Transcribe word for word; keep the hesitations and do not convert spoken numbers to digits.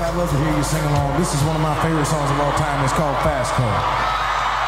I'd love to hear you sing along. This is one of my favorite songs of all time. It's called Fast Car.